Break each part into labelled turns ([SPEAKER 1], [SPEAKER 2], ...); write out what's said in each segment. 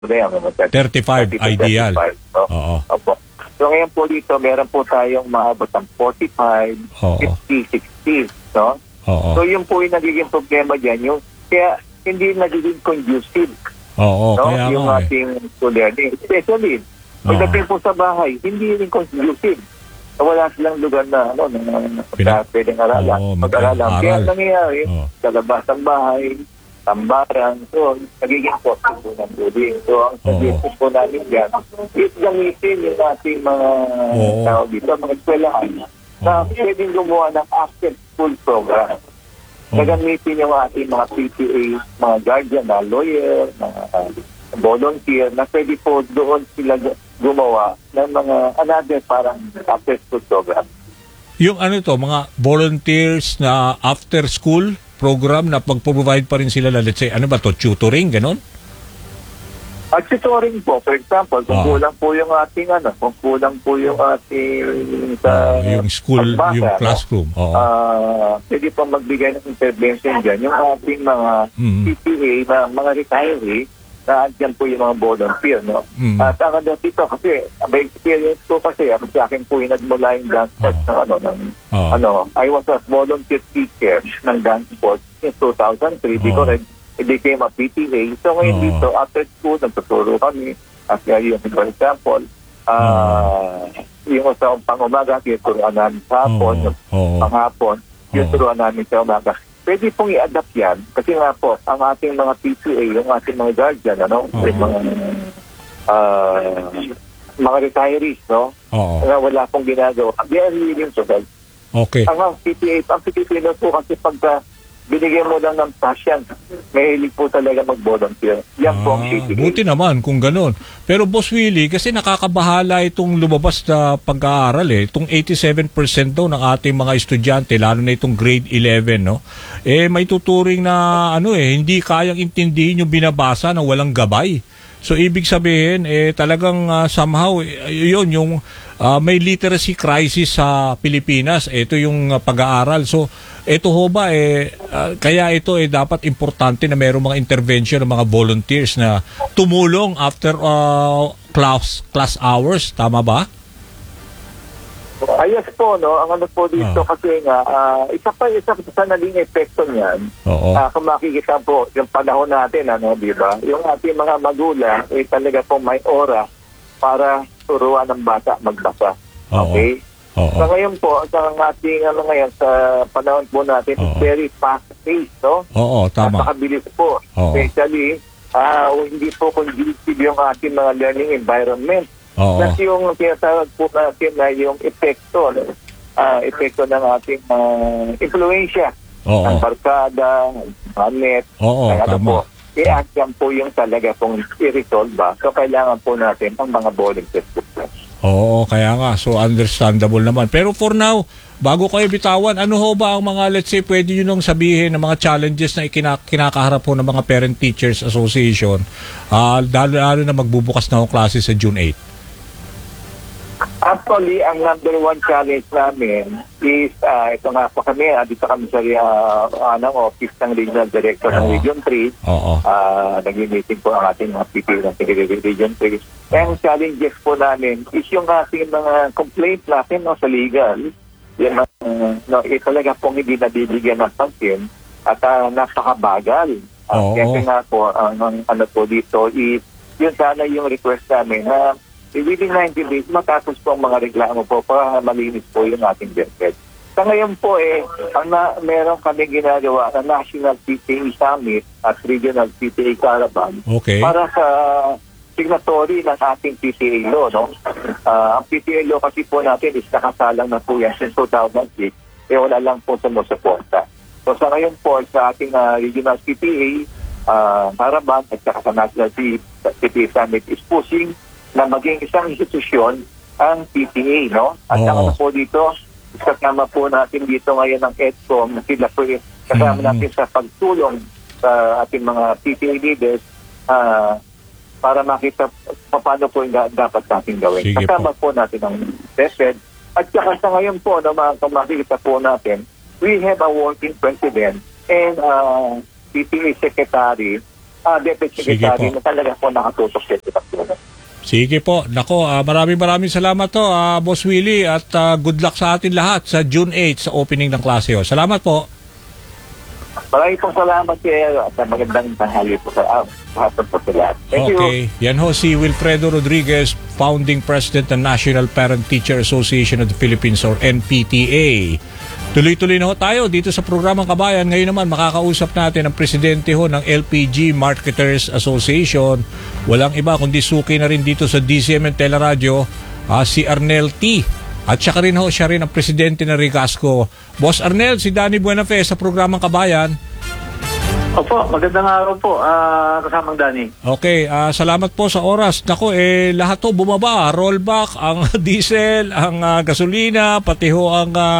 [SPEAKER 1] 35 ideal.
[SPEAKER 2] 35, no?
[SPEAKER 1] Oo.
[SPEAKER 2] Opo. So ngayon po dito, meron po tayong maabot ng 45,
[SPEAKER 1] Oo.
[SPEAKER 2] 50, 60, no?
[SPEAKER 1] Oo.
[SPEAKER 2] So yun po yung nagiging problema dyan. Kaya hindi nagiging conducive,
[SPEAKER 1] Oo,
[SPEAKER 2] no?
[SPEAKER 1] kaya
[SPEAKER 2] Yung
[SPEAKER 1] nga eh.
[SPEAKER 2] ating school learning. Especially, pagdating po sa bahay, hindi rin conducive. Wala silang lugar na pwedeng aralan.
[SPEAKER 1] Oo,
[SPEAKER 2] Mag-aralan. Kaya
[SPEAKER 1] mag-aral.
[SPEAKER 2] nangyayari,
[SPEAKER 1] Oo.
[SPEAKER 2] sa labas ng bahay, tambaran, so nagiging positive po ng bullying. So ang suggestion po namin dyan, is gamitin yung ating mga tao dito, mga eskwelahan, na pwedeng gumawa ng after-school program. Nagamitin yung ating mga PTA, mga guardian, mga lawyer, mga volunteer, na pwede po doon sila gumawa ng mga another parang after-school program.
[SPEAKER 1] Yung mga volunteers na after school program na pag-provide pa rin sila, let's say, tutoring, ganon?
[SPEAKER 2] At tutoring po, for example, kung kulang po yung ating
[SPEAKER 1] yung school, yung classroom.
[SPEAKER 2] Pwede po magbigay ng intervention dyan. Yung ating mga PTA, na mga retiree, na andyan po yung mga volunteer, no? At ang dito kasi, may experience ko kasi, sa akin po yung nagmula yung dance sports I was a volunteer teacher ng dance sports in 2003 because I became a PTA. So ngayon dito, after school, nagtuturo kami. At yung, for example, yung sa pang-umaga, tinuturuan namin sa hapon, panghapon, tinuturuan namin sa umaga. Pwede pong i-adapt yan kasi nga po, ang ating mga PTA, yung ating mga guardian, mga retirees, no? Na wala pong ginagawa. They are willing to help.
[SPEAKER 1] Okay.
[SPEAKER 2] Ang PTA na po kasi pagka binigyan mo lang ng passion, may hilig po talaga mag-volunteer. Yan po ang PTA.
[SPEAKER 1] Buti naman kung gano'n. Pero Boss Willie, kasi nakakabahala itong lumabas na pag-aaral itong 87% daw ng ating mga estudyante, lalo na itong grade 11, no? May tuturing na hindi kayang intindihin yung binabasa na walang gabay. So ibig sabihin talagang somehow yun yung may literacy crisis sa Pilipinas. Ito yung pag-aaral. So ito ho ba kaya ito dapat importante na mayroong mga intervention ng mga volunteers na tumulong after class hours, tama ba?
[SPEAKER 2] Ayos po, no? Ang po dito kasi nga, isa sa naging epekto niyan, kung makikita po, yung panahon natin, di ba? Yung ating mga magulang, talaga po may oras para turuan ng bata magbasa. Okay? So ngayon po, sa ating sa panahon po natin, it's very fast-paced, no?
[SPEAKER 1] Oo, tama.
[SPEAKER 2] Napakabilis po. Especially, hindi po conducive yung ating mga learning environment. Kasi yung tinatawag po natin na yung epekto ng ating influensya ng barkada, ng net,
[SPEAKER 1] tama.
[SPEAKER 2] i-action po yung talaga pong i-resolve ba. So kailangan po natin ang mga volunteers.
[SPEAKER 1] Oo, kaya nga. So understandable naman. Pero for now, bago kayo bitawan, ano ho ba ang mga, let's say, pwede nyo nung sabihin ng mga challenges na kinakaharap po ng mga Parent Teachers Association, lalo na magbubukas na ang klase sa June 8?
[SPEAKER 2] Actually, ang number one challenge namin is, ito nga po kami, dito kami sa office ng Regional Director ng Region 3. Nag-meeting po ang ating mga PTA ng Region 3. Ang challenges po namin is yung ating mga complaint natin sa legal. Yung talaga pong hindi nabibigyan ng pansin at napakabagal. Kasi nga po, po dito is, yun sana yung request namin na within 90 days, matapos po ang mga reklamo po para malinis po yung ating DepEd. Sa ngayon po meron kami ginagawa na National PTA Summit at Regional PTA Caravan para sa signatory ng ating PTA law. No? Ang PTA law kasi po natin is nakasalang na po yan since 2006. Wala lang po sumusuporta. So sa ngayon po sa ating Regional PTA Caravan at saka sa National PTA Summit is pushing na maging isang institusyon ang PTA, no? At saka po dito, kasama po natin dito ngayon ng EDCOM, sila po kasama natin sa pagtulong sa ating mga PTA leaders para makita paano po yung dapat natin gawin.
[SPEAKER 1] Sige
[SPEAKER 2] kasama po natin ang DepEd. At saka sa ngayon po, makikita po natin, we have a working president and PTA secretary Deputy Secretary na talaga po nakatutok sa ito.
[SPEAKER 1] Sige po. Nako, maraming salamat to, Boss Willie, at good luck sa atin lahat sa June 8 sa opening ng klase. Salamat po.
[SPEAKER 2] Maraming pong salamat kayo at magandang tanghali po sa hapon po sila. Thank you.
[SPEAKER 1] Okay. Yan ho si Wilfredo Rodriguez, Founding President ng National Parent Teacher Association of the Philippines or NPTA. Tuloy-tuloy na ho tayo dito sa programang Kabayan. Ngayon naman makakausap natin ang presidente ho ng LPG Marketers Association. Walang iba kundi suki na rin dito sa DCMN Teleradio, si Arnel T. At siya rin ho, siya rin ang presidente ng Rigasco. Boss Arnel, si Danny Buenafe sa programang Kabayan.
[SPEAKER 3] Opo, magandang araw po, kasamang Danny.
[SPEAKER 1] Okay, salamat po sa oras. Nako, lahat to bumaba. Rollback, ang diesel, ang gasolina, pati ho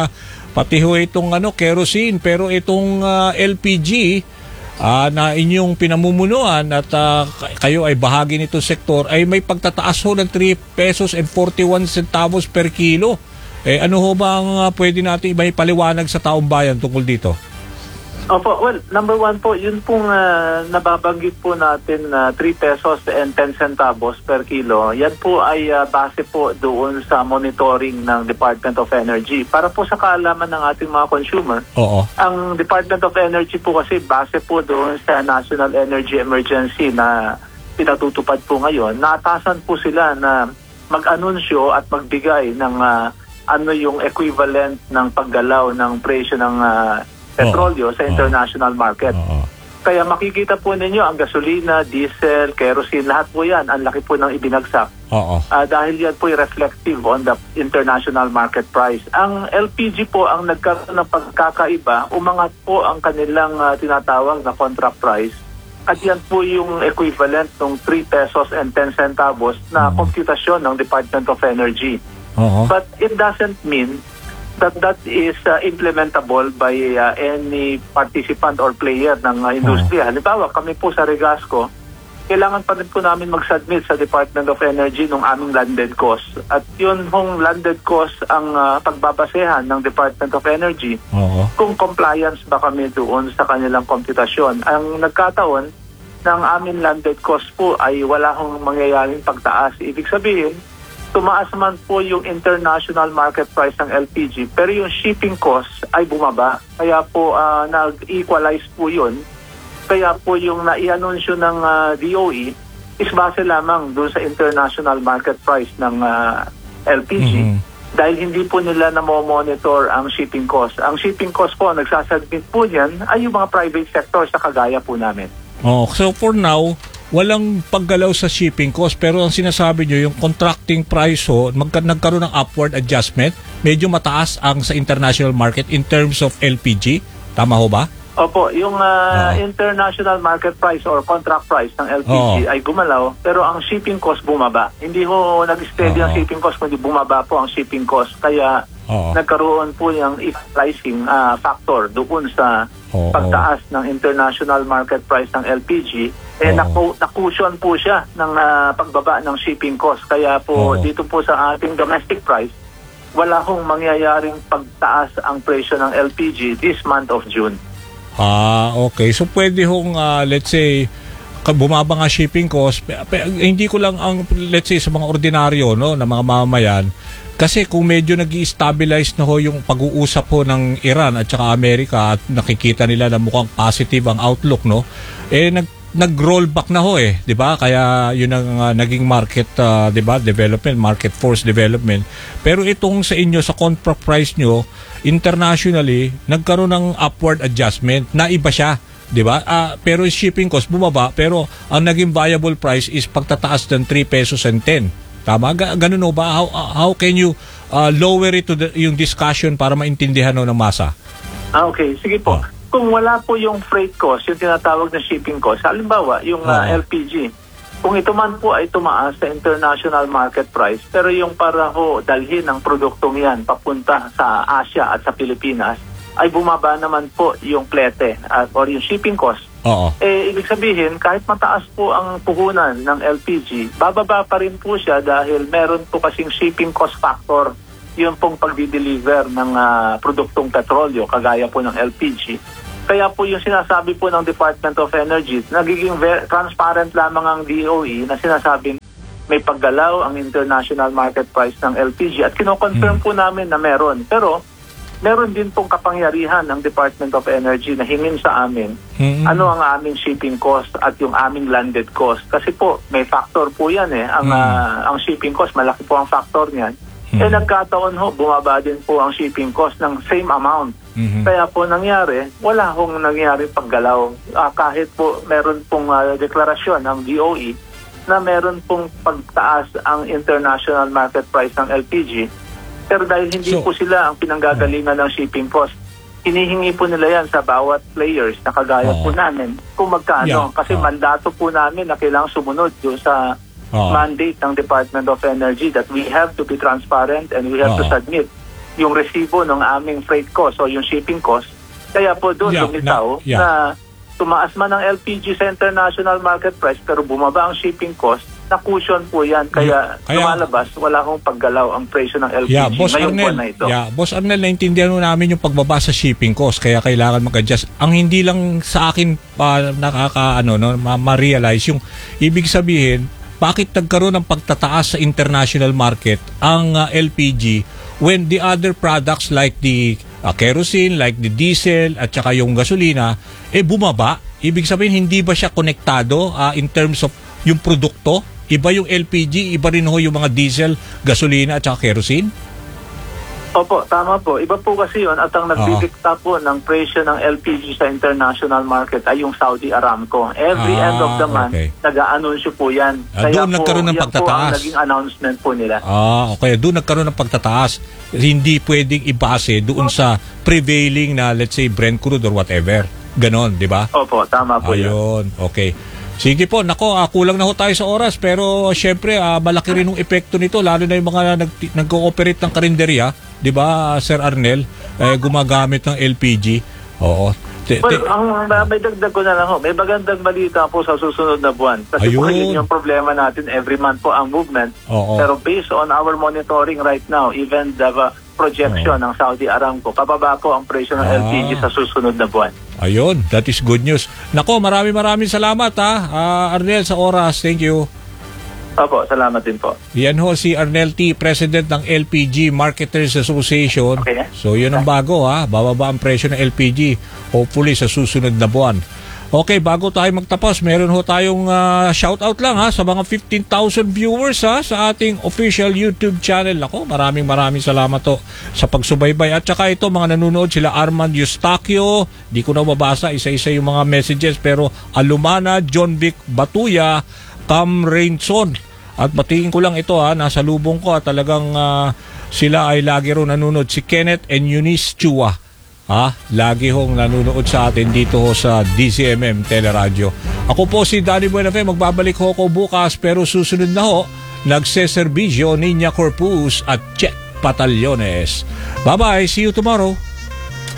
[SPEAKER 1] itong kerosene, pero itong LPG na inyong pinamumunuan at kayo ay bahagi nitong sektor ay may pagtataas ho ng 3 pesos and 41 centavos per kilo. Ano ho ba ang pwede natin may paliwanag sa taong bayan tungkol dito?
[SPEAKER 3] Opo, well, number one po, yun pong nababanggit po natin na 3 pesos and 10 centavos per kilo. Yan po ay base po doon sa monitoring ng Department of Energy. Para po sa kaalaman ng ating mga consumer,
[SPEAKER 1] Oo.
[SPEAKER 3] Ang Department of Energy po kasi base po doon sa National Energy Emergency na pinatutupad po ngayon, naatasan po sila na mag-anunsyo at magbigay ng ano yung equivalent ng paggalaw ng presyo ng petrolyo sa international market. Kaya makikita po ninyo ang gasolina, diesel, kerosene, lahat po yan, ang laki po ng ibinagsak. Dahil yan po ay reflective on the international market price. Ang LPG po ang nagkaroon ng pagkakaiba, umangat po ang kanilang tinatawag na contract price. At yan po yung equivalent ng 3 pesos and 10 centavos na komputasyon ng Department of Energy. But it doesn't mean that is implementable by any participant or player ng industriya. Halimbawa, kami po sa Rigasco, kailangan pa rin po namin mag-submit sa Department of Energy ng aming landed cost. At yun hong landed cost ang pagbabasehan ng Department of Energy kung compliance ba kami doon sa kanilang komputasyon. Ang nagkataon ng aming landed cost po ay wala hong mangyayaring pagtaas. Ibig sabihin, tumaas man po yung international market price ng LPG, pero yung shipping cost ay bumaba. Kaya po nag-equalize po yun. Kaya po yung nai-anunsyo ng DOE is base lamang doon sa international market price ng LPG. Dahil hindi po nila na-monitor ang shipping cost. Ang shipping cost po, nagsasubmit po yan, ay yung mga private sector sa kagaya po namin.
[SPEAKER 1] So for now, walang paggalaw sa shipping cost, pero ang sinasabi nyo, yung contracting price nagkaroon ng upward adjustment, medyo mataas ang sa international market in terms of LPG. Tama ho ba?
[SPEAKER 3] Opo, yung international market price or contract price ng LPG ay gumalaw, pero ang shipping cost bumaba. Hindi ho nag-steady ang shipping cost, kundi bumaba po ang shipping cost. Kaya nagkaroon po yung equalizing factor doon sa pagtaas ng international market price ng LPG. Nakusyon po siya ng pagbaba ng shipping cost. Kaya po dito po sa ating domestic price, wala hong mangyayaring pagtaas ang presyo ng LPG this month of June.
[SPEAKER 1] Okay. So pwede hong let's say bumaba nga shipping cost, hindi ko lang let's say sa mga ordinaryo na mga mamamayan, kasi kung medyo nag-i-stabilize na yung pag-uusap ng Iran at saka Amerika at nakikita nila na mukhang positive ang outlook, nag-rollback na 'di ba? Kaya yun ang naging market 'di ba, development, market force development. Pero itong sa inyo sa contract price nyo internationally, nagkaroon ng upward adjustment, na iba siya, 'di ba? Pero shipping cost bumaba, pero ang naging viable price is pagtataas ng 3 pesos and 10. Tama? Ganun o ba? How can you lower it to yung discussion para maintindihan ng masa?
[SPEAKER 3] Okay, sige po. Kung wala po yung freight cost, yung tinatawag na shipping cost, halimbawa, yung LPG, kung ito man po ay tumaas sa international market price, pero yung para dalhin ang produktong yan papunta sa Asia at sa Pilipinas, ay bumaba naman po yung plete or yung shipping cost. Ibig sabihin, kahit mataas po ang puhunan ng LPG, bababa pa rin po siya dahil meron po kasing shipping cost factor yung pong pagdi-deliver ng produktong petrolyo, kagaya po ng LPG. Kaya po yung sinasabi po ng Department of Energy, nagiging transparent lamang ang DOE na sinasabing may paggalaw ang international market price ng LPG at kinoconfirm po namin na meron. Pero meron din pong kapangyarihan ng Department of Energy na hingin sa amin ano ang aming shipping cost at yung aming landed cost. Kasi po, may factor po yan eh. Ang shipping cost, malaki po ang factor niyan. Nagkataon ho, bumaba din po ang shipping cost ng same amount. Kaya po nangyari, wala hong nangyari paggalaw. Kahit po meron pong deklarasyon ng DOE na meron pong pagtaas ang international market price ng LPG. Pero dahil hindi po sila ang pinanggagalingan ng shipping cost, hinihingi po nila yan sa bawat players na kagaya po namin kung magkano. Kasi mandato po namin na kailangang sumunod doon sa mandate ng Department of Energy that we have to be transparent and we have to submit yung resibo ng aming freight cost o yung shipping cost. Kaya po doon lumitaw na tumaas man ang LPG sa international market price pero bumaba ang shipping cost, na-cushion po yan. Kaya lumalabas, wala akong paggalaw ang presyo ng LPG ngayong buwan na ito.
[SPEAKER 1] Boss Arnel, naintindihan mo namin yung pagbaba sa shipping cost, kaya kailangan mag-adjust. Ang hindi lang sa akin ma-realize yung ibig sabihin, bakit nagkaroon ng pagtataas sa international market ang LPG when the other products like the kerosene, like the diesel at saka yung gasolina, bumaba? Ibig sabihin, hindi ba siya konektado in terms of yung produkto? Iba yung LPG, iba rin ho yung mga diesel, gasolina at saka kerosene?
[SPEAKER 3] Opo, tama po. Iba po kasi yun at ang nagdidikta po ng presyo ng LPG sa international market ay yung Saudi Aramco. Every end of the month, nag-aanunsyo po yan. Kaya
[SPEAKER 1] doon nagkaroon ng pagtataas.
[SPEAKER 3] Po ang naging announcement po nila.
[SPEAKER 1] Okay. Doon nagkaroon ng pagtataas. Hindi pwedeng ibase doon sa prevailing na, let's say, Brent crude or whatever. Ganon, di ba?
[SPEAKER 3] Opo, tama po yun.
[SPEAKER 1] Okay. Sige po, nako, kulang na ho tayo sa oras pero syempre malaki rin yung epekto nito lalo na yung mga nag-cooperate ng karinderya, 'di ba, Sir Arnel, gumagamit ng LPG. Oo.
[SPEAKER 3] May dagdag ko na lang ho. May magandang balita po sa susunod na buwan. Kasi po yun yung problema natin, every month po ang movement. Pero based on our monitoring right now, even the projection ng Saudi Aramco, pababa po ang presyo ng LPG sa susunod na buwan.
[SPEAKER 1] Ayun, that is good news. Nako, maraming salamat Arnel, sa oras. Thank you.
[SPEAKER 3] Opo, salamat din po.
[SPEAKER 1] Yan ho si Arnel T., President ng LPG Marketers Association.
[SPEAKER 3] Okay.
[SPEAKER 1] So yun ang bago bababa ang presyo ng LPG hopefully sa susunod na buwan. Okay, bago tayo magtapos, meron ho tayong shoutout lang sa mga 15,000 viewers sa ating official YouTube channel. Ako, maraming salamat to sa pagsubaybay. At saka ito, mga nanonood sila Armand Eustaquio, di ko na mabasa isa-isa yung mga messages, pero Alumana, John Vic Batuya, Cam Rainson. At batiin ko lang ito nasa lubong ko at talagang sila ay lagi ro nanonood. Si Kenneth and Eunice Chua. Lagi hong nanonood sa atin dito sa DCMM Teleradyo. Ako po si Danny Buenafe, magbabalik ho ako bukas pero susunod na ho, nagseserbisyo Niña Corpus at Check Batallones. Bye-bye, see you tomorrow.